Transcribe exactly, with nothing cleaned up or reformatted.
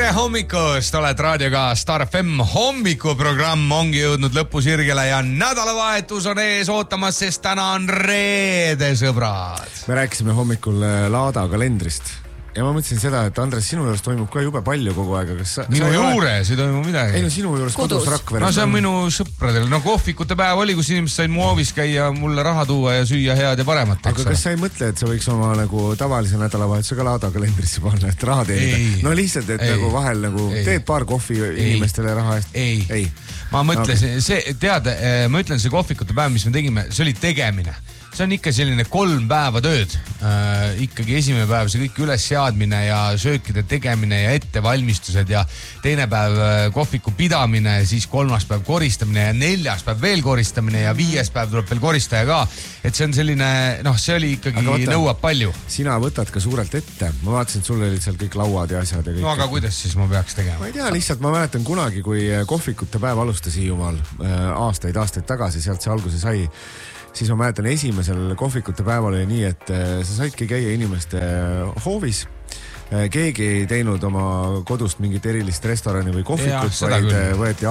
tere hommikust, oled raadioga Star F M hommikuprogramm ongi jõudnud lõpusirgele ja nädalavahetus on ees ootamas, sest täna on reede, sõbrad. Me rääkisime hommikul Laada kalendrist ja ma mõtlesin seda, et Andres, sinu juures toimub ka jube palju kogu aega. Kas sa, minu sa juures ei toimu midagi. Ei no sinu juures kodus, kodus Rakveres. No see on minu sõpradel. No kohvikute päev oli, kus inimesed said mu hoovis käia mulle raha tuua ja süüa head ja paremat. Aga kas sa ei mõtle, et sa võiks oma nagu tavalise nädalavahetuse ka Laada kalendrisse panna, et raha teenida? No lihtsalt, et ei, nagu vahel nagu ei, teed paar kohvi ei, inimestele raha eest. Ei, ei. Ma mõtlesin, okay. see, tead, ma ütlen see kohvikute päev, mis me tegime, see oli tegemine. See on ikka selline kolm päeva tööd. Äh, ikkagi esimene päev see kõik üles seadmine ja söökide tegemine ja ettevalmistused ja teine päev kohviku pidamine, siis kolmas päev koristamine ja neljas päev veel koristamine ja viies päev tuleb veel koristaja ka. Et see on selline, noh, see oli ikkagi vaata, nõuab palju. Sina võtad ka suurelt ette. Ma vaatasin, et sul olid seal kõik lauad ja asjad ja kõik. No aga kuidas siis ma peaks tegema? Ma ei tea, lihtsalt ma mäletan kunagi, kui kohvikute päev alustas Hiiumaal aastaid, aastaid tagasi, sealt see alguse sai. Siis ma mäletan, esimesel kohvikute päeval oli nii, et sa saidki käia inimeste hoovis. Keegi ei teinud oma kodust mingit erilist restorani või kohvikut, vaid võeti